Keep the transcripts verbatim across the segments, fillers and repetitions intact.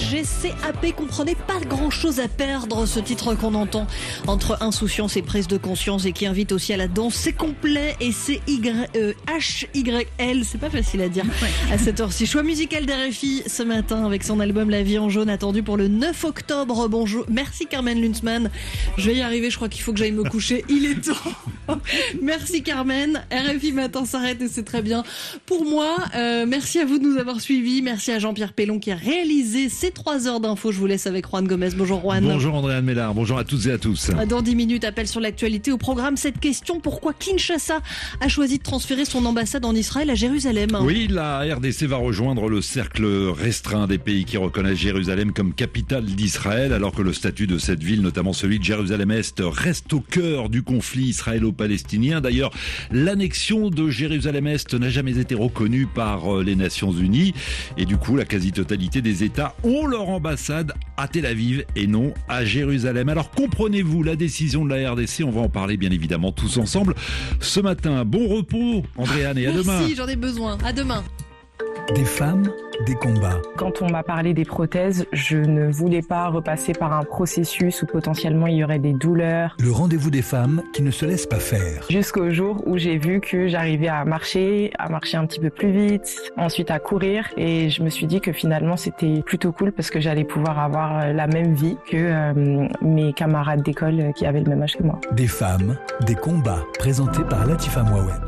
G C A P, comprenez pas grand-chose à perdre, ce titre qu'on entend entre insouciance et prise de conscience et qui invite aussi à la danse. C'est complet et c'est H Y L, c'est pas facile à dire ouais. à cette heure-ci. Choix musical d'R F I ce matin avec son album La vie en jaune, attendu pour le neuf octobre. Bonjour, merci Carmen Lunzmann. Je vais y arriver, je crois qu'il faut que j'aille me coucher. Il est temps. Merci Carmen. R F I Matin s'arrête et c'est très bien pour moi. Euh, merci à vous de nous avoir suivis. Merci à Jean-Pierre Pellon qui a réalisé ces trois heures d'infos. Je vous laisse avec Juan Gomez. Bonjour Juan. Bonjour Andréane Mélard. Bonjour à toutes et à tous. Dans dix minutes, appel sur l'actualité. Au programme, cette question: pourquoi Kinshasa a choisi de transférer son ambassade en Israël à Jérusalem? Oui, la R D C va rejoindre le cercle restreint des pays qui reconnaissent Jérusalem comme capitale d'Israël, alors que le statut de cette ville, notamment celui de Jérusalem-Est, reste au cœur du conflit israélo-palestinien. D'ailleurs, l'annexion de Jérusalem-Est n'a jamais été reconnue par les Nations Unies. Et du coup, la quasi-totalité des États ont leur ambassade à Tel Aviv et non à Jérusalem. Alors comprenez-vous la décision de la R D C? On va en parler bien évidemment tous ensemble ce matin. Bon repos, Andréane, et à Merci, demain. Merci, j'en ai besoin. À demain. Des femmes, des combats. Quand on m'a parlé des prothèses, je ne voulais pas repasser par un processus où potentiellement il y aurait des douleurs. Le rendez-vous des femmes qui ne se laissent pas faire. Jusqu'au jour où j'ai vu que j'arrivais à marcher, à marcher un petit peu plus vite, ensuite à courir. Et je me suis dit que finalement c'était plutôt cool parce que j'allais pouvoir avoir la même vie que euh, mes camarades d'école qui avaient le même âge que moi. Des femmes, des combats. Présenté par Latifa Mouawed.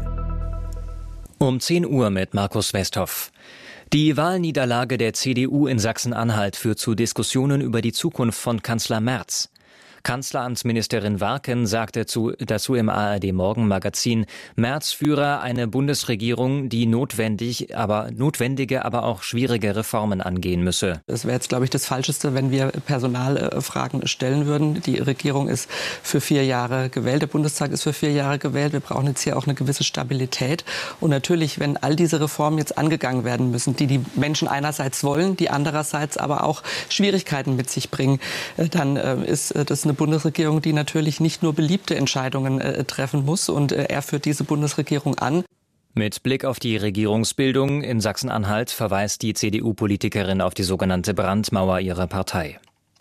Um zehn Uhr mit Markus Westhoff. Die Wahlniederlage der C D U in Sachsen-Anhalt führt zu Diskussionen über die Zukunft von Kanzler Merz. Kanzleramtsministerin Warken sagte zu, dazu im A R D-Morgenmagazin, Merz führe eine Bundesregierung, die notwendig, aber notwendige, aber auch schwierige Reformen angehen müsse. Es wäre jetzt, glaube ich, das Falscheste, wenn wir Personalfragen stellen würden. Die Regierung ist für vier Jahre gewählt, der Bundestag ist für vier Jahre gewählt. Wir brauchen jetzt hier auch eine gewisse Stabilität. Und natürlich, wenn all diese Reformen jetzt angegangen werden müssen, die die Menschen einerseits wollen, die andererseits aber auch Schwierigkeiten mit sich bringen, dann ist das eine Eine Bundesregierung, die natürlich nicht nur beliebte Entscheidungen äh, treffen muss. Und äh, er führt diese Bundesregierung an. Mit Blick auf die Regierungsbildung in Sachsen-Anhalt verweist die C D U-Politikerin auf die sogenannte Brandmauer ihrer Partei.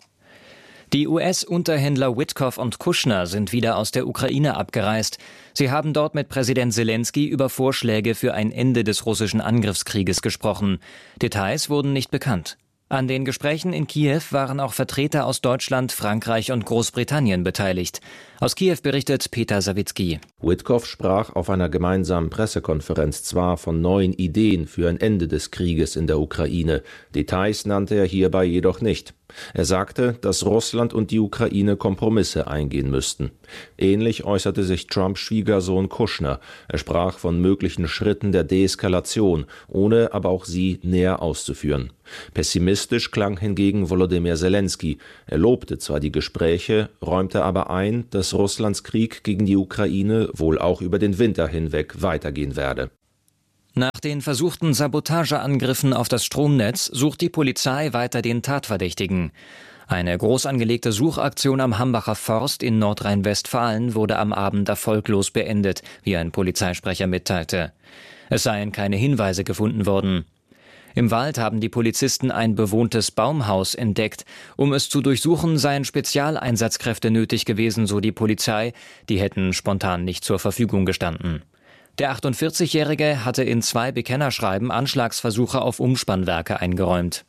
Die U S-Unterhändler Witkoff und Kushner sind wieder aus der Ukraine abgereist. Sie haben dort mit Präsident Zelensky über Vorschläge für ein Ende des russischen Angriffskrieges gesprochen. Details wurden nicht bekannt. An den Gesprächen in Kiew waren auch Vertreter aus Deutschland, Frankreich und Großbritannien beteiligt. Aus Kiew berichtet Peter Sawicki. Witkoff sprach auf einer gemeinsamen Pressekonferenz zwar von neuen Ideen für ein Ende des Krieges in der Ukraine. Details nannte er hierbei jedoch nicht. Er sagte, dass Russland und die Ukraine Kompromisse eingehen müssten. Ähnlich äußerte sich Trumps Schwiegersohn Kushner. Er sprach von möglichen Schritten der Deeskalation, ohne aber auch sie näher auszuführen. Pessimistisch klang hingegen Volodymyr Zelensky. Er lobte zwar die Gespräche, räumte aber ein, dass Russlands Krieg gegen die Ukraine wohl auch über den Winter hinweg weitergehen werde. Nach den versuchten Sabotageangriffen auf das Stromnetz sucht die Polizei weiter den Tatverdächtigen. Eine groß angelegte Suchaktion am Hambacher Forst in Nordrhein-Westfalen wurde am Abend erfolglos beendet, wie ein Polizeisprecher mitteilte. Es seien keine Hinweise gefunden worden. Im Wald haben die Polizisten ein bewohntes Baumhaus entdeckt. Um es zu durchsuchen, seien Spezialeinsatzkräfte nötig gewesen, so die Polizei. Die hätten spontan nicht zur Verfügung gestanden. Der achtundvierzigjährige hatte in zwei Bekennerschreiben Anschlagsversuche auf Umspannwerke eingeräumt.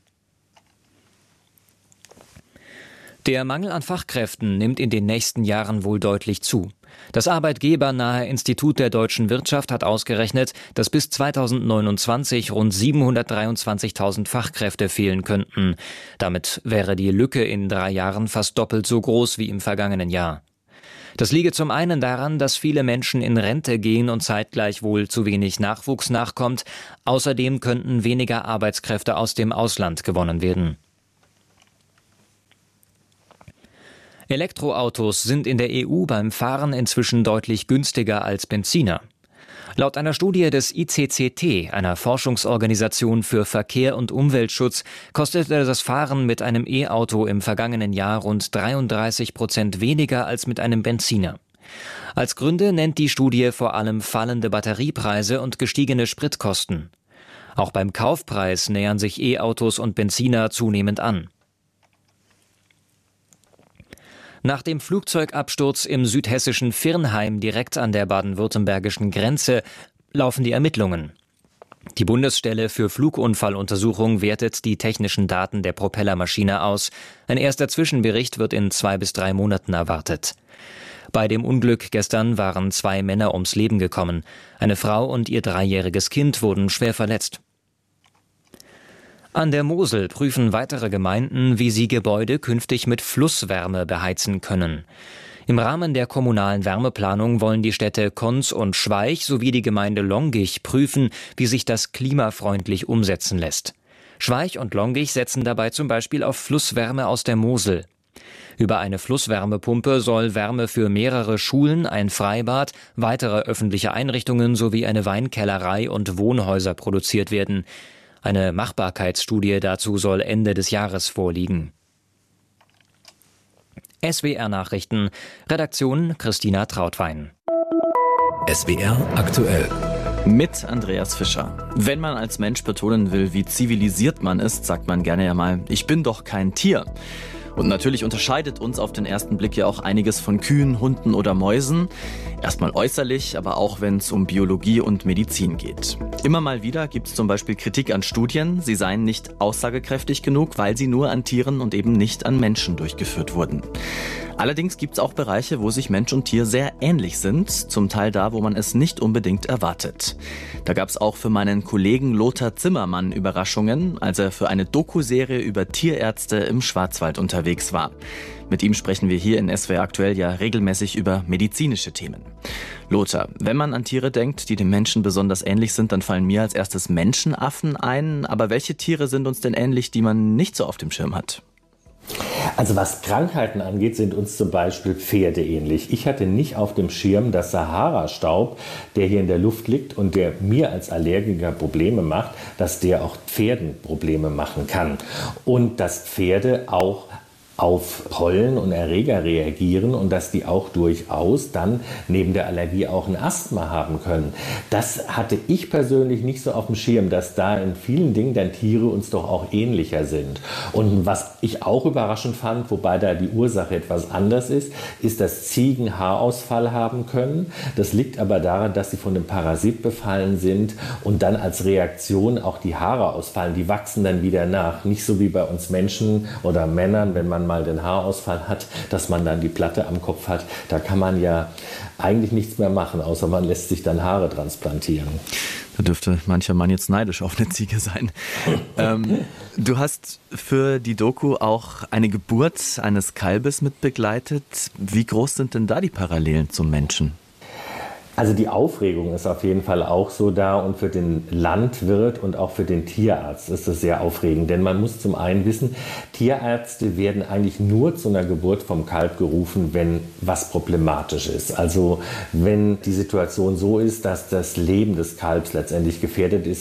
Der Mangel an Fachkräften nimmt in den nächsten Jahren wohl deutlich zu. Das arbeitgebernahe Institut der deutschen Wirtschaft hat ausgerechnet, dass bis zweitausendneunundzwanzig rund siebenhundertdreiundzwanzigtausend Fachkräfte fehlen könnten. Damit wäre die Lücke in drei Jahren fast doppelt so groß wie im vergangenen Jahr. Das liege zum einen daran, dass viele Menschen in Rente gehen und zeitgleich wohl zu wenig Nachwuchs nachkommt. Außerdem könnten weniger Arbeitskräfte aus dem Ausland gewonnen werden. Elektroautos sind in der E U beim Fahren inzwischen deutlich günstiger als Benziner. Laut einer Studie des I C C T, einer Forschungsorganisation für Verkehr und Umweltschutz, kostete das Fahren mit einem E-Auto im vergangenen Jahr rund dreiunddreißig Prozent weniger als mit einem Benziner. Als Gründe nennt die Studie vor allem fallende Batteriepreise und gestiegene Spritkosten. Auch beim Kaufpreis nähern sich E-Autos und Benziner zunehmend an. Nach dem Flugzeugabsturz im südhessischen Virnheim direkt an der baden-württembergischen Grenze laufen die Ermittlungen. Die Bundesstelle für Flugunfalluntersuchung wertet die technischen Daten der Propellermaschine aus. Ein erster Zwischenbericht wird in zwei bis drei Monaten erwartet. Bei dem Unglück gestern waren zwei Männer ums Leben gekommen. Eine Frau und ihr dreijähriges Kind wurden schwer verletzt. An der Mosel prüfen weitere Gemeinden, wie sie Gebäude künftig mit Flusswärme beheizen können. Im Rahmen der kommunalen Wärmeplanung wollen die Städte Konz und Schweich sowie die Gemeinde Longich prüfen, wie sich das klimafreundlich umsetzen lässt. Schweich und Longich setzen dabei zum Beispiel auf Flusswärme aus der Mosel. Über eine Flusswärmepumpe soll Wärme für mehrere Schulen, ein Freibad, weitere öffentliche Einrichtungen sowie eine Weinkellerei und Wohnhäuser produziert werden. Eine Machbarkeitsstudie dazu soll Ende des Jahres vorliegen. S W R Nachrichten, Redaktion Christina Trautwein. S W R aktuell. Mit Andreas Fischer. Wenn man als Mensch betonen will, wie zivilisiert man ist, sagt man gerne ja mal, ich bin doch kein Tier. Und natürlich unterscheidet uns auf den ersten Blick ja auch einiges von Kühen, Hunden oder Mäusen. Erstmal äußerlich, aber auch wenn es um Biologie und Medizin geht. Immer mal wieder gibt es zum Beispiel Kritik an Studien, sie seien nicht aussagekräftig genug, weil sie nur an Tieren und eben nicht an Menschen durchgeführt wurden. Allerdings gibt es auch Bereiche, wo sich Mensch und Tier sehr ähnlich sind, zum Teil da, wo man es nicht unbedingt erwartet. Da gab es auch für meinen Kollegen Lothar Zimmermann Überraschungen, als er für eine Doku-Serie über Tierärzte im Schwarzwald unterwegs war. Mit ihm sprechen wir hier in S W R aktuell ja regelmäßig über medizinische Themen. Lothar, wenn man an Tiere denkt, die dem Menschen besonders ähnlich sind, dann fallen mir als erstes Menschenaffen ein. Aber welche Tiere sind uns denn ähnlich, die man nicht so auf dem Schirm hat? Also was Krankheiten angeht, sind uns zum Beispiel Pferde ähnlich. Ich hatte nicht auf dem Schirm, dass Sahara-Staub, der hier in der Luft liegt und der mir als Allergiker Probleme macht, dass der auch Pferden Probleme machen kann. Und dass Pferde auch auf Pollen und Erreger reagieren und dass die auch durchaus dann neben der Allergie auch ein Asthma haben können. Das hatte ich persönlich nicht so auf dem Schirm, dass da in vielen Dingen dann Tiere uns doch auch ähnlicher sind. Und was ich auch überraschend fand, wobei da die Ursache etwas anders ist, ist, dass Ziegen Haarausfall haben können. Das liegt aber daran, dass sie von dem Parasit befallen sind und dann als Reaktion auch die Haare ausfallen. Die wachsen dann wieder nach. Nicht so wie bei uns Menschen oder Männern, wenn man mal den Haarausfall hat, dass man dann die Platte am Kopf hat. Da kann man ja eigentlich nichts mehr machen, außer man lässt sich dann Haare transplantieren. Da dürfte mancher Mann jetzt neidisch auf eine Ziege sein. ähm, du hast für die Doku auch eine Geburt eines Kalbes mitbegleitet. Wie groß sind denn da die Parallelen zum Menschen? Also die Aufregung ist auf jeden Fall auch so da und für den Landwirt und auch für den Tierarzt ist das sehr aufregend. Denn man muss zum einen wissen, Tierärzte werden eigentlich nur zu einer Geburt vom Kalb gerufen, wenn was problematisch ist. Also wenn die Situation so ist, dass das Leben des Kalbs letztendlich gefährdet ist,